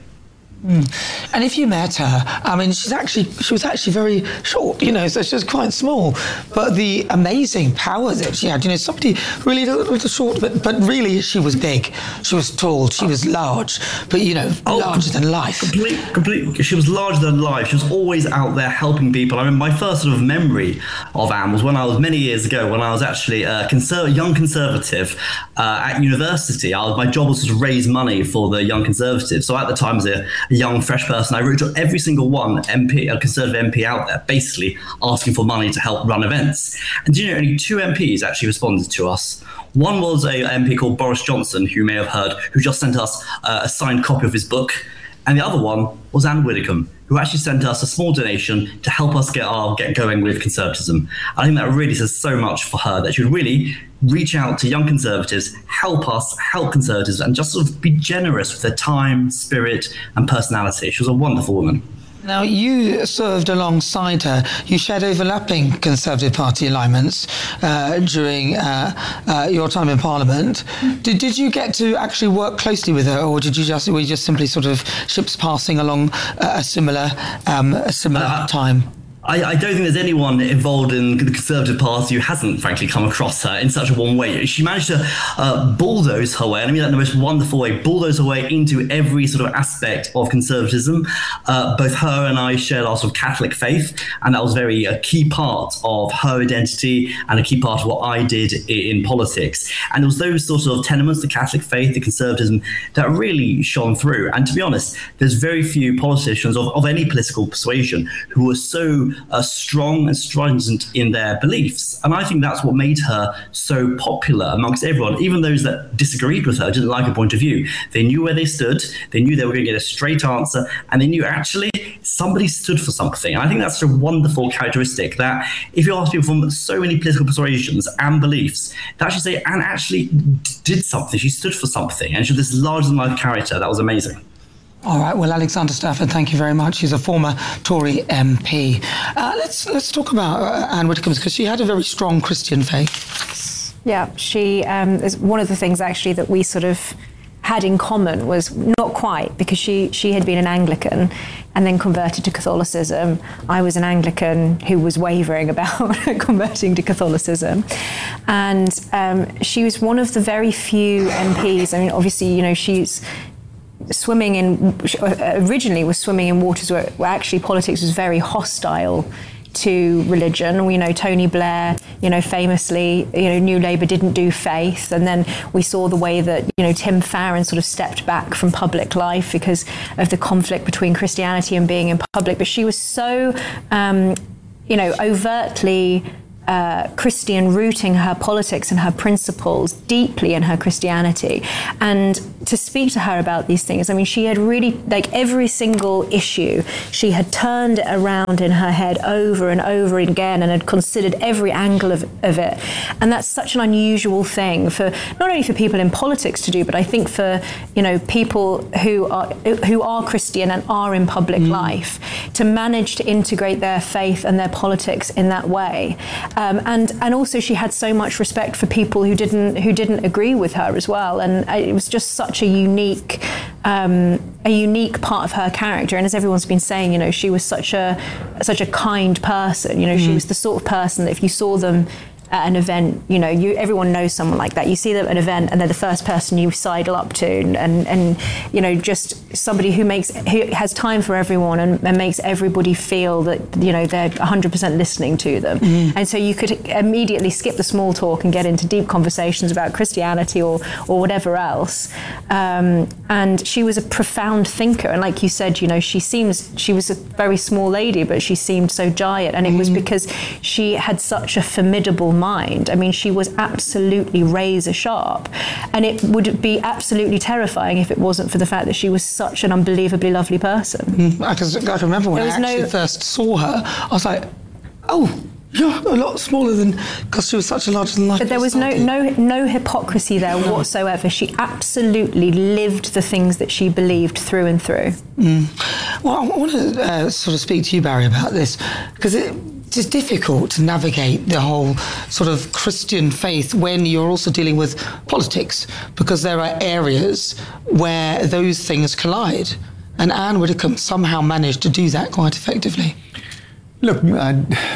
Mm. And if you met her, I mean, she's actually she was actually very short, you know, so she was quite small. But the amazing power that she had, you know, somebody really a little short, but but really she was big. She was tall. She was large, but you know, oh, larger than life. Complete, complete. She was larger than life. She was always out there helping people. I mean, my first sort of memory of Anne was when I was many years ago, when I was actually a conser- young conservative uh, at university. I was, my job was to raise money for the Young Conservatives. So at the time, as a a young, fresh person, I wrote to every single one M P, a Conservative M P out there, basically asking for money to help run events. And do you know, only two M Ps actually responded to us. One was a M P called Boris Johnson, who you may have heard, who just sent us uh, a signed copy of his book. And the other one was Anne Widdecombe, who actually sent us a small donation to help us get our get going with conservatism. I think that really says so much for her, that she would really reach out to young conservatives, help us, help conservatives, and just sort of be generous with her time, spirit, and personality. She was a wonderful woman. Now, you served alongside her. You shared overlapping Conservative Party alignments uh, during uh, uh, your time in Parliament. Did, did you get to actually work closely with her, or did you just were you just simply sort of ships passing along uh, a similar um, a similar uh, time? I, I don't think there's anyone involved in the Conservative Party who hasn't, frankly, come across her in such a warm way. She managed to uh, bulldoze her way, and I mean that in the most wonderful way, bulldoze her way into every sort of aspect of conservatism. Uh, both her and I shared our sort of Catholic faith, and that was very a key part of her identity and a key part of what I did in, in politics. And it was those sorts of tenements, the Catholic faith, the conservatism, that really shone through. And to be honest, there's very few politicians of, of any political persuasion who were so uh, strong and stringent in their beliefs. And I think that's what made her so popular amongst everyone. Even those that disagreed with her, didn't like her point of view, they knew where they stood, they knew they were going to get a straight answer, and they knew actually somebody stood for something. And I think that's a wonderful characteristic that if you ask people from so many political persuasions and beliefs, they actually say Anne actually did something, she stood for something, and she was this larger-than-life character. That was amazing. All right, well, Alexander Stafford, thank you very much. He's a former Tory M P. Uh, let's let's talk about uh, Anne Widdecombe, because she had a very strong Christian faith. Yeah, she um, is one of the things actually that we sort of had in common was not quite, because she she had been an Anglican and then converted to Catholicism. I was an Anglican who was wavering about converting to Catholicism, and um, she was one of the very few M Ps. I mean, obviously, you know, she's swimming in, originally was swimming in waters where, where actually politics was very hostile to religion. We know Tony Blair, you know, famously, you know, New Labour didn't do faith, and then we saw the way that, you know, Tim Farron sort of stepped back from public life because of the conflict between Christianity and being in public. But she was so, um, you know, overtly Uh, Christian, rooting her politics and her principles deeply in her Christianity. And to speak to her about these things, I mean, she had really, like every single issue, she had turned it around in her head over and over again and had considered every angle of, of it. And that's such an unusual thing for, not only for people in politics to do, but I think for, you know, people who are who are Christian and are in public mm. life, to manage to integrate their faith and their politics in that way. Um, and and also she had so much respect for people who didn't who didn't agree with her as well, and it was just such a unique um, a unique part of her character. And as everyone's been saying, you know, she was such a such a kind person. You know, mm. she was the sort of person that if you saw them at an event, you know, you everyone knows someone like that. You see them at an event and they're the first person you sidle up to, and, and, and you know, just somebody who makes who has time for everyone and, and makes everybody feel that, you know, they're one hundred percent listening to them. Mm. And so you could immediately skip the small talk and get into deep conversations about Christianity or or whatever else. Um, and she was a profound thinker. And like you said, you know, she seems she was a very small lady, but she seemed so giant. And it mm. was because she had such a formidable mind. I mean, she was absolutely razor sharp, and it would be absolutely terrifying if it wasn't for the fact that she was such an unbelievably lovely person. Mm. I, can, I can remember when I actually no... first saw her, I was like, oh, you're a lot smaller than, because she was such a larger than life. But there was no no no hypocrisy there no. whatsoever. She absolutely lived the things that she believed through and through. Mm. Well, I want to uh, sort of speak to you, Barry, about this, because it it's difficult to navigate the whole sort of Christian faith when you're also dealing with politics, because there are areas where those things collide. And Anne Widdecombe somehow managed to do that quite effectively. Look, I,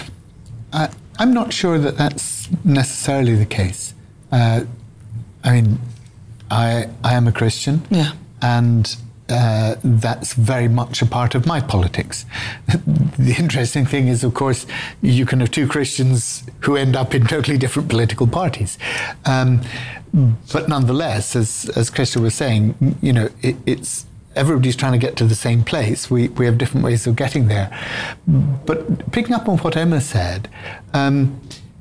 I, I'm not sure that that's necessarily the case. Uh, I mean, I, I am a Christian. Yeah. And Uh, that's very much a part of my politics. The interesting thing is, of course, you can have two Christians who end up in totally different political parties. Um, but nonetheless, as as Krista was saying, you know, it, it's everybody's trying to get to the same place. We we have different ways of getting there. But picking up on what Emma said, um,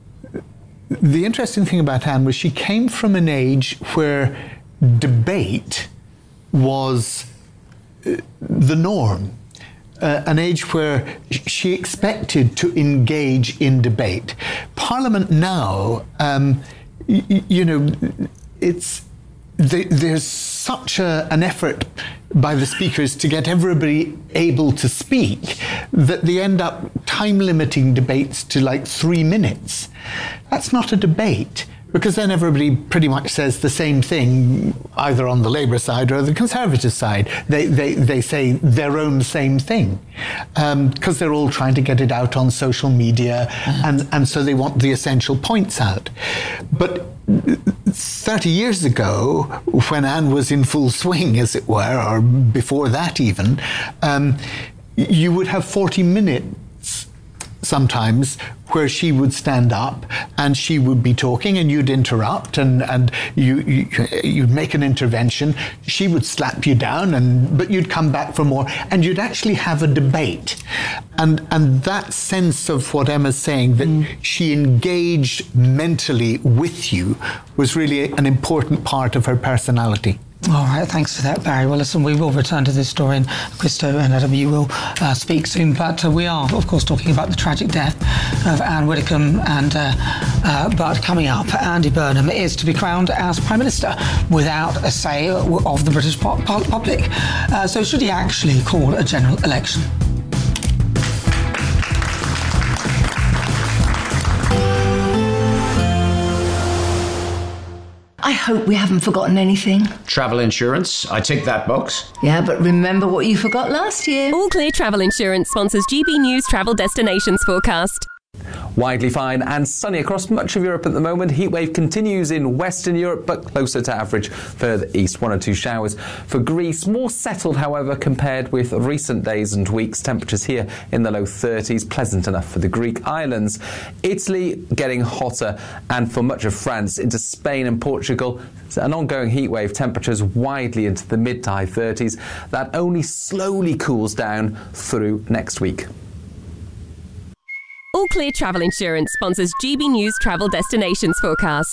the interesting thing about Anne was she came from an age where debate was the norm, uh, an age where she expected to engage in debate. Parliament now, um, y- you know, it's the, there's such a, an effort by the speakers to get everybody able to speak that they end up time limiting debates to like three minutes. That's not a debate, because then everybody pretty much says the same thing, either on the Labour side or the Conservative side. They they, they say their own same thing, because um, they're all trying to get it out on social media, mm-hmm. and, and so they want the essential points out. But thirty years ago, when Anne was in full swing, as it were, or before that even, um, you would have forty minutes sometimes where she would stand up and she would be talking and you'd interrupt and, and you, you, you'd make an intervention. She would slap you down, and but you'd come back for more and you'd actually have a debate. And, and that sense of what Emma's saying, that mm. she engaged mentally with you, was really an important part of her personality. All right, thanks for that, Barry. Well, listen, we will return to this story, and Christo and Adam, you will uh, speak soon. But uh, we are, of course, talking about the tragic death of Anne Widdecombe. And uh, uh, but coming up, Andy Burnham is to be crowned as Prime Minister without a say of the British po- public. Uh, so should he actually call a general election? I hope we haven't forgotten anything. Travel insurance, I tick that box. Yeah, but remember what you forgot last year. All Clear Travel Insurance sponsors G B News Travel Destinations Forecast. Widely fine and sunny across much of Europe at the moment. Heatwave continues in Western Europe, but closer to average further east. One or two showers for Greece. More settled, however, compared with recent days and weeks. Temperatures here in the low thirties, pleasant enough for the Greek islands. Italy getting hotter, and for much of France into Spain and Portugal, an ongoing heatwave. Temperatures widely into the mid to high thirties. That only slowly cools down through next week. All Clear Travel Insurance sponsors G B News Travel Destinations Forecast.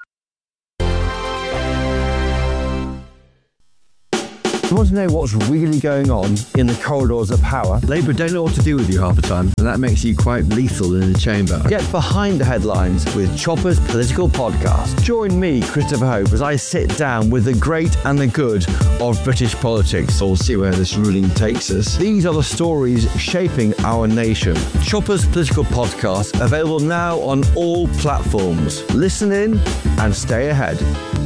You want to know what's really going on in the corridors of power? Labour don't know what to do with you half the time, and that makes you quite lethal in the chamber. Get behind the headlines with Chopper's Political Podcast. Join me, Christopher Hope, as I sit down with the great and the good of British politics. We'll see where this ruling takes us. These are the stories shaping our nation. Chopper's Political Podcast, available now on all platforms. Listen in and stay ahead.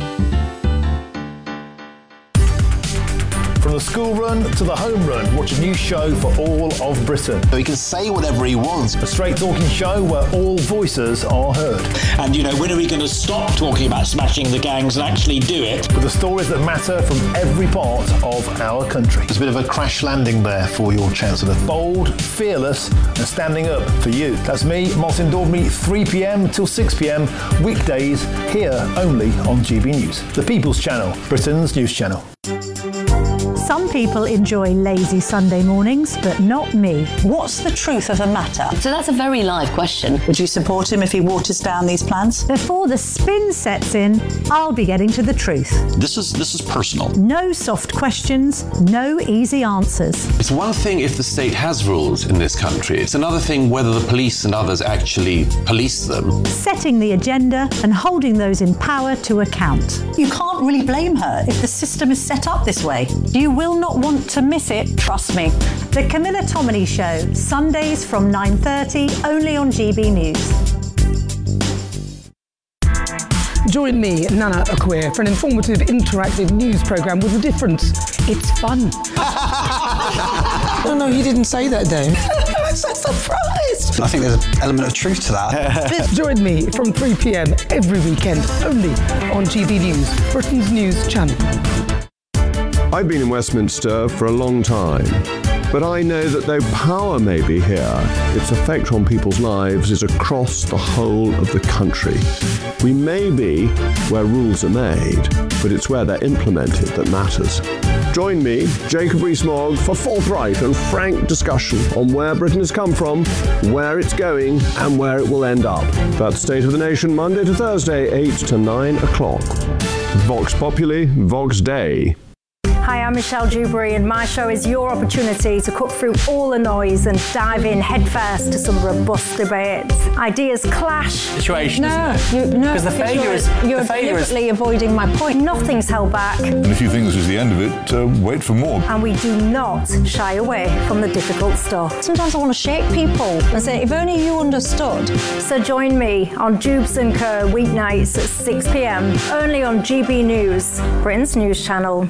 From the school run to the home run, watch a new show for all of Britain. So he can say whatever he wants. A straight talking show where all voices are heard. And, you know, when are we going to stop talking about smashing the gangs and actually do it? With the stories that matter from every part of our country. There's a bit of a crash landing there for your Chancellor. Bold, fearless, and standing up for you. That's me, Martin Daubney, three p.m. till six p.m. weekdays, here only on G B News. The People's Channel, Britain's news channel. Some people enjoy lazy Sunday mornings, but not me. What's the truth of the matter? So that's a very live question. Would you support him if he waters down these plans? Before the spin sets in, I'll be getting to the truth. This is this is personal. No soft questions, no easy answers. It's one thing if the state has rules in this country. It's another thing whether the police and others actually police them. Setting the agenda and holding those in power to account. You can't really blame her if the system is set up this way. You will not want to miss it, trust me. The Camilla Tominey Show, Sundays from nine thirty, only on G B News. Join me, Nana Acquia, for an informative, interactive news programme with a difference. It's fun. No, no, he didn't say that, Dave. I'm so surprised. I think there's an element of truth to that. Join me from three p.m. every weekend, only on G B News, Britain's news channel. I've been in Westminster for a long time, but I know that though power may be here, its effect on people's lives is across the whole of the country. We may be where rules are made, but it's where they're implemented that matters. Join me, Jacob Rees-Mogg, for forthright and frank discussion on where Britain has come from, where it's going, and where it will end up. That's State of the Nation, Monday to Thursday, eight to nine o'clock. Vox Populi, Vox Dei. Hi, I'm Michelle Dewberry, and my show is your opportunity to cut through all the noise and dive in headfirst to some robust debates. Ideas clash. Situation, no, isn't it? You, no, because the failure you're, is you're the failure deliberately is... avoiding my point. Nothing's held back. And if you think this is the end of it, uh, wait for more. And we do not shy away from the difficult stuff. Sometimes I want to shake people and say, if only you understood. So join me on Jubes and Co weeknights at six p.m. only on G B News, Britain's news channel.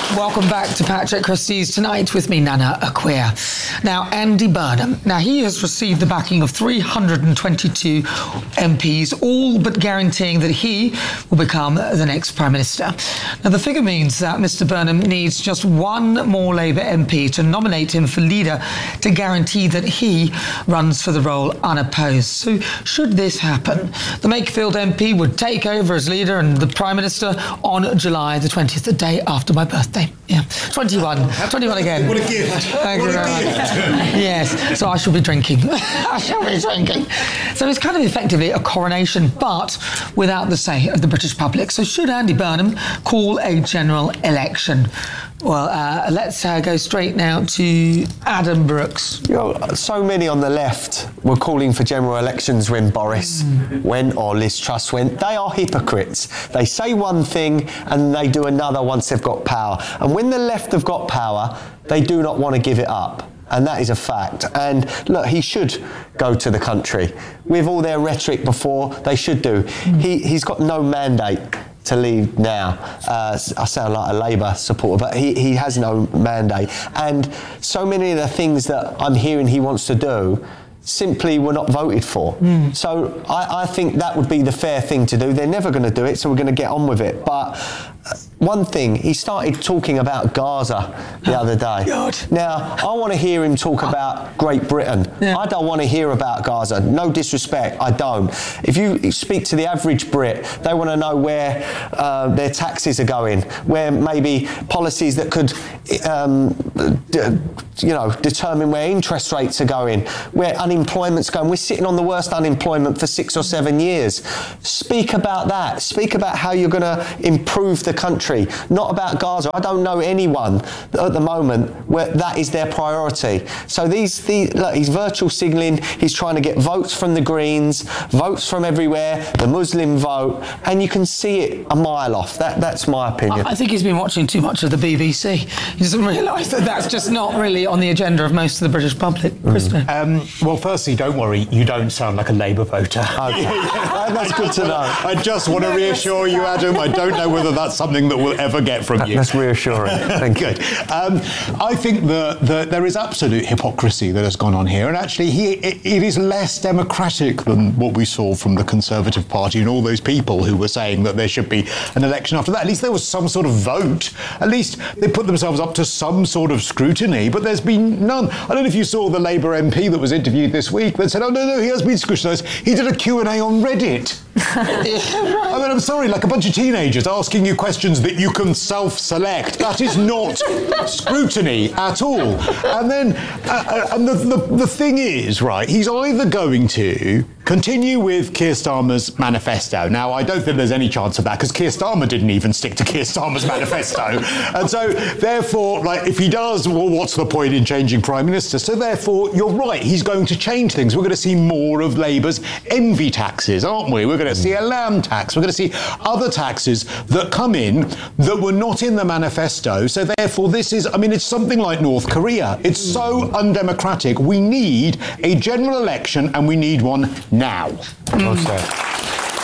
Welcom back to Patrick Christie's Tonight with me, Nana Acquia. Now, Andy Burnham. Now, he has received the backing of three hundred twenty-two M Ps, all but guaranteeing that he will become the next Prime Minister. Now, the figure means that Mr Burnham needs just one more Labour M P to nominate him for leader to guarantee that he runs for the role unopposed. So, should this happen, the Makefield M P would take over as leader and the Prime Minister on July the twentieth, the day after my birthday. Yeah, twenty-one. twenty-one again. What a gift. Thank what you a very gift. much. Yes, so I shall be drinking. I shall be drinking. So it's kind of effectively a coronation, but without the say of the British public. So should Andy Burnham call a general election? Well, uh, let's uh, go straight now to Adam Brooks. You know, so many on the left were calling for general elections when Boris mm. went or Liz Truss went. They are hypocrites. They say one thing and they do another once they've got power. And when the left have got power, they do not want to give it up. And that is a fact. And look, he should go to the country. With all their rhetoric before, they should do. Mm. He, he's got no mandate to leave now. Uh, I sound like a Labour supporter, but he, he has no mandate. And so many of the things that I'm hearing he wants to do simply were not voted for. Mm. So I, I think that would be the fair thing to do. They're never going to do it, so we're going to get on with it. But uh, one thing, he started talking about Gaza the other day. God. Now, I want to hear him talk about Great Britain. Yeah. I don't want to hear about Gaza. No disrespect, I don't. If you speak to the average Brit, they want to know where uh, their taxes are going, where maybe policies that could, um, d- you know, determine where interest rates are going, where unemployment's going. We're sitting on the worst unemployment for six or seven years. Speak about that. Speak about how you're going to improve the country, not about Gaza. I don't know anyone at the moment where that is their priority. So these, these look, he's virtual signalling. He's trying to get votes from the Greens, votes from everywhere, the Muslim vote, and you can see it a mile off. That, that's my opinion. I think he's been watching too much of the B B C. He doesn't realise that that's just not really on the agenda of most of the British public. Mm. Um, well, firstly, don't worry, you don't sound like a Labour voter. Okay. That's good to know. I just want to reassure you, Adam, I don't know whether that's something that we'll ever get from you. That's reassuring. Thank you. Good. Um, I think that the, there is absolute hypocrisy that has gone on here, and actually he, it, it is less democratic than what we saw from the Conservative Party and all those people who were saying that there should be an election after that. At least there was some sort of vote. At least they put themselves up to some sort of scrutiny, but there's been none. I don't know if you saw the Labour M P that was interviewed this week that said, oh, no, no, he has been scrutinised. He did a Q and A on Reddit. I mean, I'm sorry, like a bunch of teenagers asking you questions that you can self-select. That is not scrutiny at all. And then, uh, and the, the, the thing is, right, he's either going to continue with Keir Starmer's manifesto. Now, I don't think there's any chance of that, because Keir Starmer didn't even stick to Keir Starmer's manifesto. And so, therefore, like, if he does, well, what's the point in changing Prime Minister? So, therefore, you're right, he's going to change things. We're going to see more of Labour's envy taxes, aren't we? We're going to see a land tax. We're going to see other taxes that come in that were not in the manifesto. So, therefore, this is, I mean, it's something like North Korea. It's so undemocratic. We need a general election, and we need one now. Mm.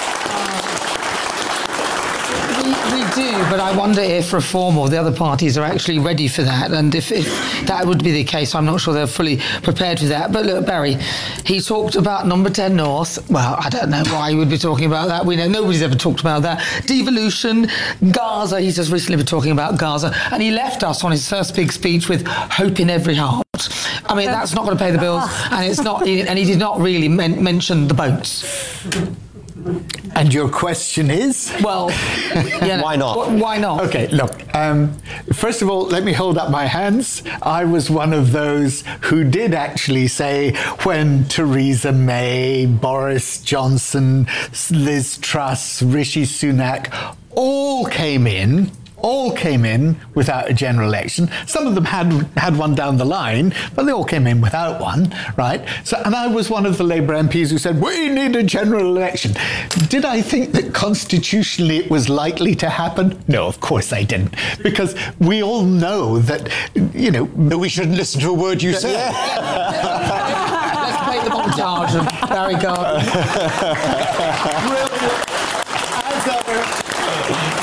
We, we do, but I wonder if Reform or the other parties are actually ready for that, and if, if that would be the case, I'm not sure they're fully prepared for that. But look, Barry, he talked about Number ten North. Well, I don't know why he would be talking about that. We know nobody's ever talked about that. Devolution, Gaza, he's just recently been talking about Gaza, and he left us on his first big speech with hope in every heart. I mean, that's not going to pay the bills, and it's not, and he did not really men- mention the boats. And your question is? Well, yeah, why not? Why not? Okay, look, um, first of all, let me hold up my hands. I was one of those who did actually say when Theresa May, Boris Johnson, Liz Truss, Rishi Sunak all came in, all came in without a general election. Some of them had had one down the line, but they all came in without one, right? So, and I was one of the Labour M Ps who said, we need a general election. Did I think that constitutionally it was likely to happen? No, of course I didn't. Because we all know that, you know... That we shouldn't listen to a word you say. Let's play the montage of Barry Gardner. Brilliant. As ever.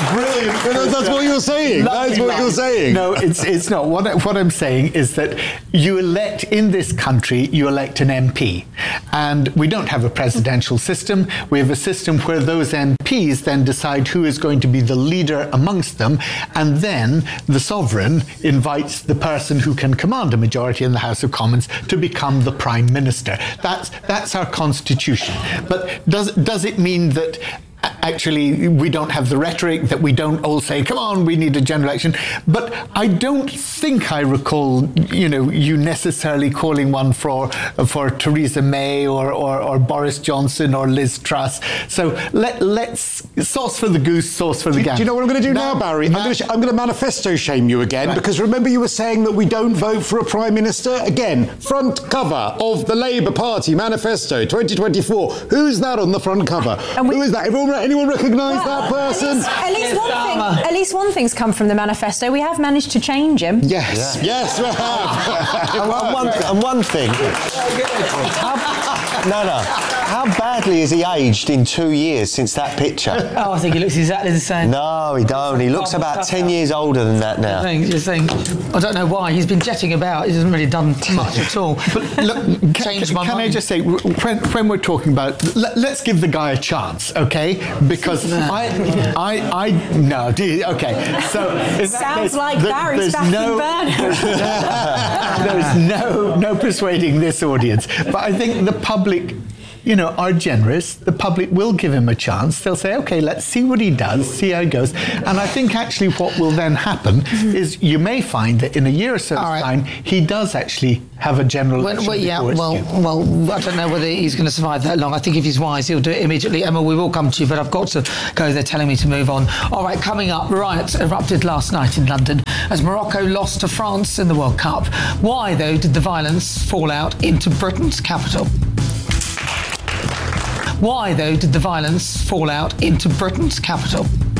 brilliant. That's, that's what you're saying. Lovely That's what line. you're saying. No, it's it's not. What, I- what I'm saying is that you elect, in this country, you elect an M P. And we don't have a presidential system. We have a system where those M Ps then decide who is going to be the leader amongst them. And then the sovereign invites the person who can command a majority in the House of Commons to become the Prime Minister. That's, that's our constitution. But does, does it mean that actually we don't have the rhetoric, that we don't all say, come on, we need a general election? But I don't think I recall, you know, you necessarily calling one for for Theresa May or, or, or Boris Johnson or Liz Truss. So let, let's sauce for the goose, sauce for the gander. Do you know what I'm going to do now, now Barry? now- I'm going to, sh- I'm going to manifesto shame you again, Right. because remember you were saying that we don't vote for a Prime Minister? Again, front cover of the Labour Party manifesto twenty twenty-four. Who's that on the front cover? Who is that? Everyone, anyone recognise that person? At least, at least one thing. At least one thing's come from the manifesto. We have managed to change him. Yes, yes, we have. and, and one, and one thing. How, no, no. How badly has he aged in two years since that picture? Oh, I think he looks exactly the same. No, he don't. He looks about ten years older than that now. I think, you think, I don't know why. He's been jetting about. He hasn't really done much at all. But look, can, Changed can, my can I mind. just say, when, when we're talking about, let, let's give the guy a chance, okay? Because I, I, I, no, do- okay. So in that Sounds case, like there- Barry's there's back no, in Burnham. There's no, no persuading this audience. But I think the public, you know, are generous. The public will give him a chance. They'll say, okay, let's see what he does, see how he goes. And I think actually what will then happen is you may find that in a year or so's time, he does actually have a general Well, election well, yeah, before it's well, due. well, I don't know whether he's going to survive that long. I think if he's wise, he'll do it immediately. Emma, we will come to you, but I've got to go. They're telling me to move on. All right, coming up, riots erupted last night in London as Morocco lost to France in the World Cup. Why, though, did the violence fall out into Britain's capital? Why, though, did the violence fall out into Britain's capital?